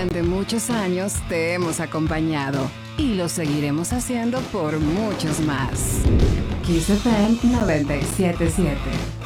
Durante muchos años te hemos acompañado y lo seguiremos haciendo por muchos más. Kiss FM 97.7.